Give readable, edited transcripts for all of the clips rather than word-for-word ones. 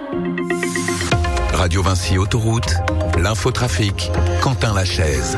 Radio Vinci Autoroute, l'infotrafic, Quentin Lachaise.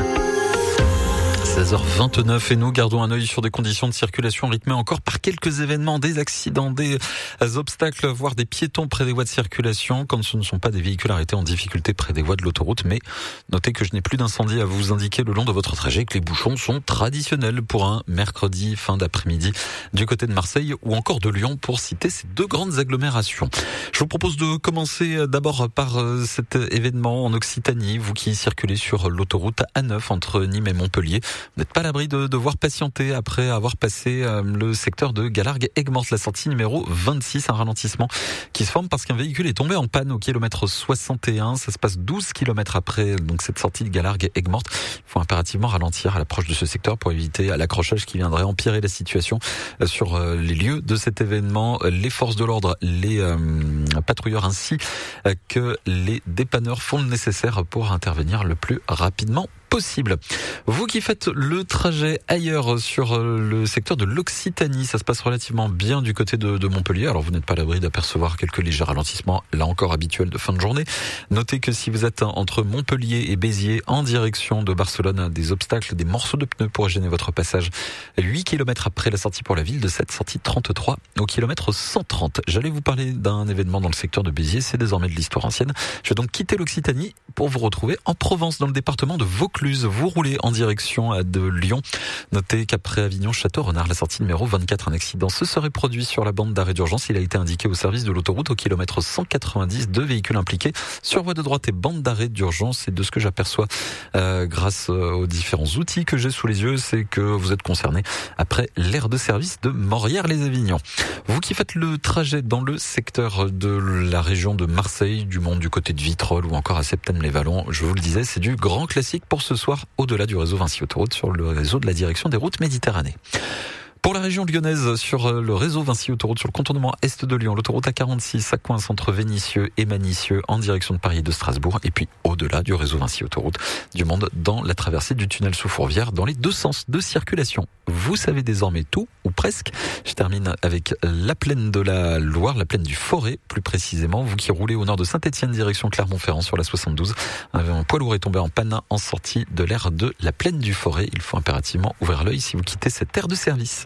16h29 et nous gardons un œil sur des conditions de circulation rythmées encore par quelques événements, des accidents, des obstacles, voire des piétons près des voies de circulation quand ce ne sont pas des véhicules arrêtés en difficulté près des voies de l'autoroute. Mais notez que je n'ai plus d'incendie à vous indiquer le long de votre trajet, que les bouchons sont traditionnels pour un mercredi fin d'après-midi du côté de Marseille ou encore de Lyon pour citer ces deux grandes agglomérations. Je vous propose de commencer d'abord par cet événement en Occitanie, vous qui circulez sur l'autoroute A9 entre Nîmes et Montpellier. Vous n'êtes pas à l'abri de devoir patienter après avoir passé le secteur de Galargues-Aigues-Mortes, la sortie numéro 26, un ralentissement qui se forme parce qu'un véhicule est tombé en panne au kilomètre 61. Ça se passe 12 kilomètres après donc cette sortie de Galargues-Aigues-Mortes. Il faut impérativement ralentir à l'approche de ce secteur pour éviter l'accrochage qui viendrait empirer la situation sur les lieux de cet événement. Les forces de l'ordre, les patrouilleurs ainsi que les dépanneurs font le nécessaire pour intervenir le plus rapidement possible. Vous qui faites le trajet ailleurs sur le secteur de l'Occitanie, ça se passe relativement bien du côté de Montpellier. Alors vous n'êtes pas à l'abri d'apercevoir quelques légers ralentissements, là encore habituels de fin de journée. Notez que si vous êtes entre Montpellier et Béziers en direction de Barcelone, des obstacles, des morceaux de pneus pourraient gêner votre passage 8 km après la sortie pour la ville de cette sortie 33 au kilomètre 130. J'allais vous parler d'un événement dans le secteur de Béziers, c'est désormais de l'histoire ancienne. Je vais donc quitter l'Occitanie pour vous retrouver en Provence, dans le département de Vaucluse. Vous roulez en direction de Lyon. Notez qu'après Avignon-Château-Renard, la sortie numéro 24, un accident se serait produit sur la bande d'arrêt d'urgence. Il a été indiqué au service de l'autoroute au kilomètre 190, 2 véhicules impliqués sur voie de droite et bande d'arrêt d'urgence. Et de ce que j'aperçois grâce aux différents outils que j'ai sous les yeux, c'est que vous êtes concerné après l'aire de service de Morières-les-Avignon. Vous qui faites le trajet dans le secteur de la région de Marseille, du Mont, du côté de Vitrolles ou encore à Septèmes-les-Vallons, je vous le disais, c'est du grand classique pour ce soir au-delà du réseau Vinci Autoroute sur le réseau de la direction des routes Méditerranée. Pour la région lyonnaise, sur le réseau Vinci Autoroute, sur le contournement est de Lyon, l'autoroute A46, ça coince entre Vénissieux et Manicieux en direction de Paris et de Strasbourg. Et puis au-delà du réseau Vinci Autoroute, du monde dans la traversée du tunnel sous Fourvière dans les deux sens de circulation. Vous savez désormais tout, ou presque. Je termine avec la plaine de la Loire, la plaine du Forêt, plus précisément. Vous qui roulez au nord de Saint-Étienne, direction Clermont-Ferrand sur la 72. Un poids lourd est tombé en panne en sortie de l'aire de la plaine du Forêt. Il faut impérativement ouvrir l'œil si vous quittez cette aire de service.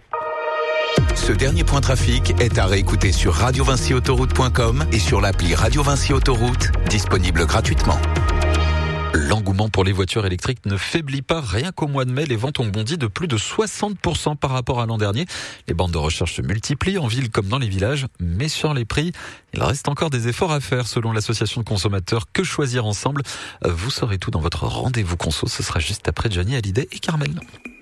Ce dernier point trafic est à réécouter sur radiovinciautoroute.com et sur l'appli Radio Vinci Autoroute, disponible gratuitement. L'engouement pour les voitures électriques ne faiblit pas. Rien qu'au mois de mai, les ventes ont bondi de plus de 60% par rapport à l'an dernier. Les bandes de recherche se multiplient en ville comme dans les villages, mais sur les prix, il reste encore des efforts à faire selon l'association de consommateurs Que Choisir Ensemble. Vous saurez tout dans votre rendez-vous conso. Ce sera juste après Johnny Hallyday et Carmel.